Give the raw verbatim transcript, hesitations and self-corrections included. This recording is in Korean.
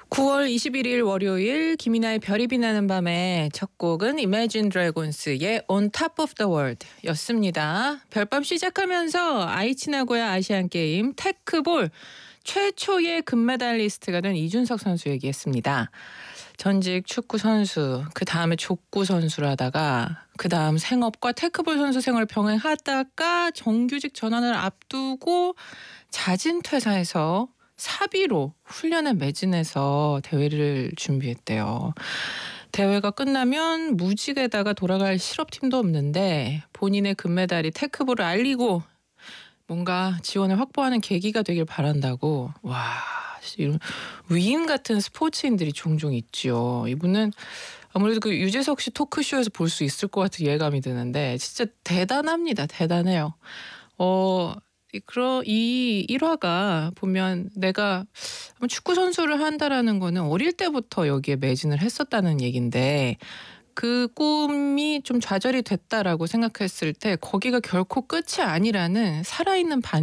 구월 이십일일 월요일 김이나의 별이 빛나는 밤의 첫 곡은 Imagine Dragons의 On Top of the World 였습니다. 별밤 시작하면서 아이치 나고야 아시안게임 테크볼 최초의 금메달리스트가 된 이준석 선수 얘기했습니다. 전직 축구 선수, 그 다음에 족구 선수를 하다가 그 다음 생업과 테크볼 선수 생활을 병행하다가 정규직 전환을 앞두고 자진 퇴사해서 사비로 훈련에 매진해서 대회를 준비했대요. 대회가 끝나면 무직에다가 돌아갈 실업팀도 없는데 본인의 금메달이 테크볼을 알리고 뭔가 지원을 확보하는 계기가 되길 바란다고. 와, 이런 위인 같은 스포츠인들이 종종 있지요. 이분은 아무래도 그 유재석 씨 토크쇼에서 볼 수 있을 것 같은 예감이 드는데 진짜 대단합니다. 대단해요. 어, 이- 그러 이 일화가 보면 내가 축구 선수를 한다라는 거는 어릴 때부터 여기에 매진을 했었다는 얘긴데 그 꿈이 좀 좌절이 됐다라고 생각했을 때 거기가 결코 끝이 아니라는 살아있는 반